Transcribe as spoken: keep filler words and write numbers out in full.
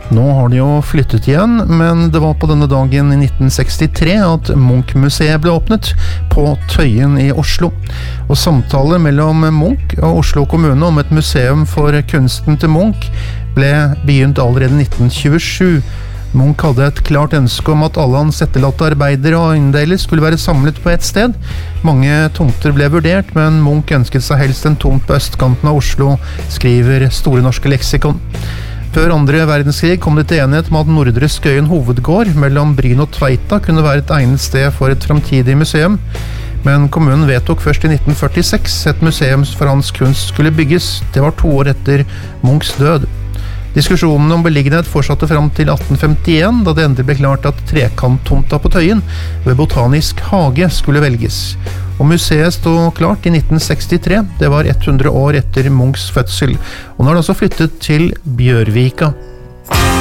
Nå har de jo flyttet igjen, men det var på denne dagen i nitten sekstitre at Munch-museet ble åpnet på Tøyen i Oslo. Og samtaler mellom Munch og Oslo kommune om et museum for kunsten til Munch ble begynt allerede i nitten tjuesju. Munch hadde et klart ønske om at alle hans etterlatte arbeidere og eiendeler skulle være samlet på et sted. Mange tomter ble vurdert, men Munch ønsket seg helst en tomt på østkanten av Oslo, skriver Store norske leksikon. Før andre verdenskrig kom det til enighet om at Nordre Skøyen hovedgård mellom Bryn og Tveita kunne være et egnet sted for et fremtidig museum. Men kommunen vedtok først i nitten førtiseks et museum for hans kunst skulle bygges. Det var to år etter Munchs død. Diskusjonen om beliggenhet fortsatte frem til atten femtien, da det endelig ble klart at trekanttomta på Tøyen ved Botanisk hage skulle velges. Og museet stod klart i nitten sekstitre, det var hundre år etter Munchs fødsel, og nå er det også flyttet til Bjørvika.